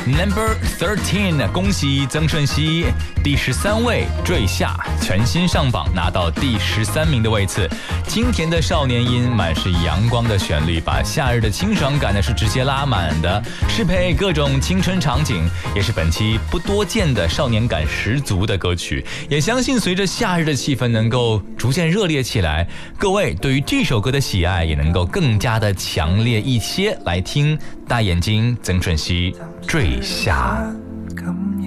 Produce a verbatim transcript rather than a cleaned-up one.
Number thirteen， 恭喜曾舜晞第十三位坠下，全新上榜拿到第十三名的位次。清甜的少年音，满是阳光的旋律，把夏日的清爽感呢是直接拉满的，适配各种青春场景，也是本期不多见的少年感十足的歌曲。也相信随着夏日的气氛能够逐渐热烈起来，各位对于这首歌的喜爱也能够更加的强烈一些。来听大眼睛曾舜晞坠下。